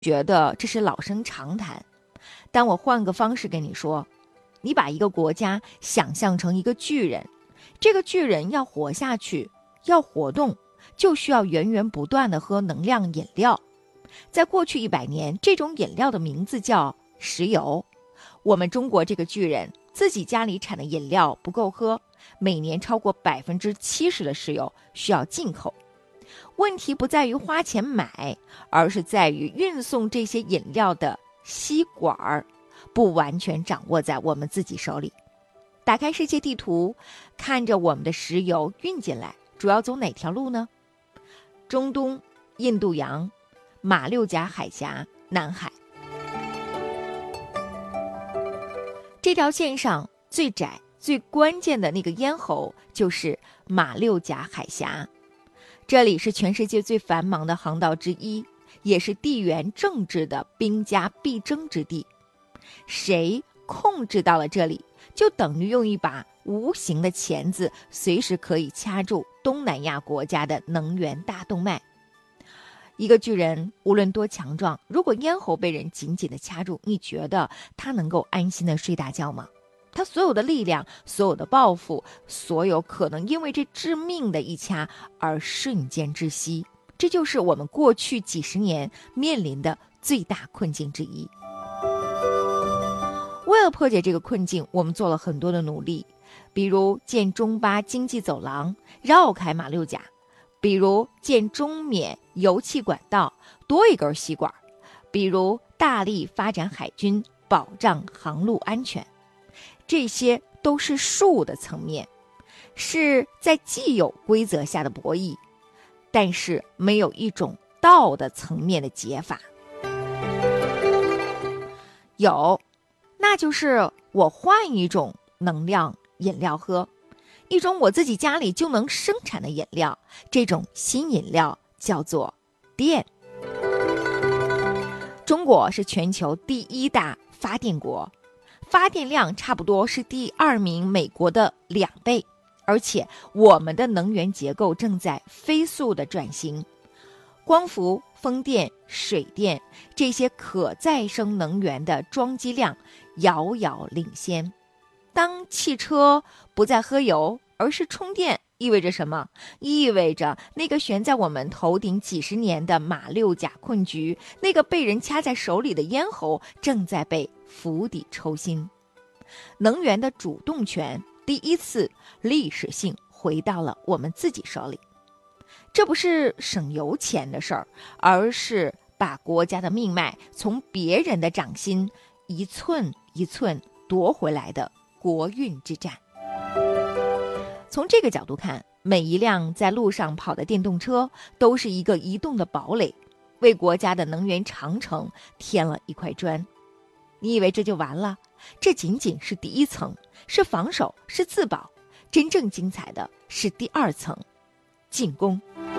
觉得这是老生常谈，但我换个方式跟你说，你把一个国家想象成一个巨人，这个巨人要活下去，要活动，就需要源源不断的喝能量饮料。在过去100年，这种饮料的名字叫石油。我们中国这个巨人自己家里产的饮料不够喝，每年超过70%的石油需要进口。问题不在于花钱买，而是在于运送这些饮料的吸管不完全掌握在我们自己手里。打开世界地图，看着我们的石油运进来，主要走哪条路呢？中东、印度洋、马六甲海峡、南海。这条线上最窄、最关键的那个咽喉就是马六甲海峡，这里是全世界最繁忙的航道之一，也是地缘政治的兵家必争之地。谁控制到了这里，就等于用一把无形的钳子，随时可以掐住东南亚国家的能源大动脉。一个巨人无论多强壮，如果咽喉被人紧紧地掐住，你觉得他能够安心地睡大觉吗？他所有的力量，所有的抱负，所有可能因为这致命的一掐而瞬间窒息，这就是我们过去几十年面临的最大困境之一。为了破解这个困境，我们做了很多的努力，比如建中巴经济走廊，绕开马六甲，比如建中缅油气管道，多一根吸管，比如大力发展海军，保障航路安全。这些都是术的层面，是在既有规则下的博弈，但是没有一种道的层面的解法。有，那就是我换一种能量饮料喝，一种我自己家里就能生产的饮料，这种新饮料叫做电。中国是全球第1大发电国，发电量差不多是第2名美国的2倍，而且我们的能源结构正在飞速的转型，光伏、风电、水电这些可再生能源的装机量遥遥领先。当汽车不再喝油，而是充电，意味着什么？意味着那个悬在我们头顶几十年的马六甲困局，那个被人掐在手里的咽喉正在被釜底抽薪。能源的主动权第一次历史性回到了我们自己手里。这不是省油钱的事儿，而是把国家的命脉从别人的掌心一寸一寸夺回来的国运之战。从这个角度看，每一辆在路上跑的电动车都是一个移动的堡垒，为国家的能源长城添了一块砖。你以为这就完了？这仅仅是第1层，是防守，是自保。真正精彩的是第2层，进攻。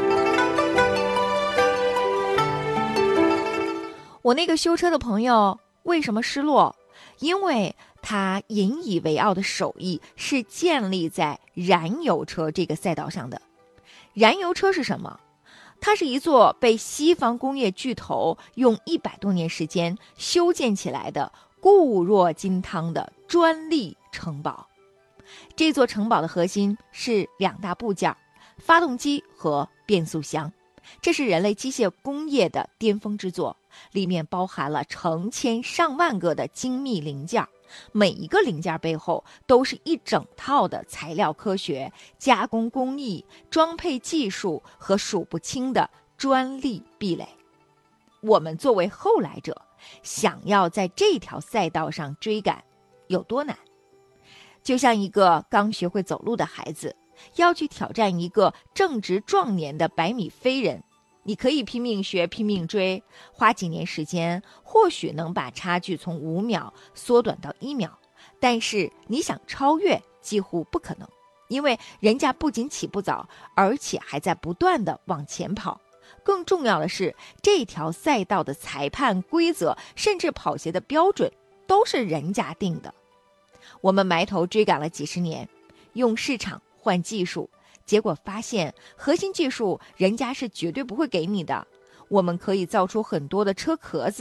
我那个修车的朋友为什么失落？因为他引以为傲的手艺是建立在燃油车这个赛道上的。燃油车是什么？它是一座被西方工业巨头用100多年时间修建起来的固若金汤的专利城堡。这座城堡的核心是2大部件，发动机和变速箱。这是人类机械工业的巅峰之作，里面包含了成千上万个的精密零件，每一个零件背后都是一整套的材料科学、加工工艺、装配技术和数不清的专利壁垒。我们作为后来者，想要在这条赛道上追赶有多难？就像一个刚学会走路的孩子要去挑战一个正值壮年的100米飞人，你可以拼命学，拼命追，花几年时间，或许能把差距从5秒缩短到1秒，但是你想超越几乎不可能，因为人家不仅起步早，而且还在不断的往前跑。更重要的是，这条赛道的裁判规则，甚至跑鞋的标准，都是人家定的。我们埋头追赶了几十年，用市场换技术，结果发现核心技术人家是绝对不会给你的。 我们可以造出很多的车壳子。